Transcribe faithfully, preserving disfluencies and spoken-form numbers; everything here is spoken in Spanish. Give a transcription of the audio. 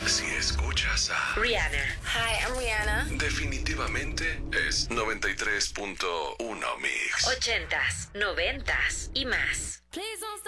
Si escuchas a Rihanna. Hi, I'm Rihanna. definitivamente es noventa y tres punto uno Mix. Ochentas, noventas y más. Please don't stop.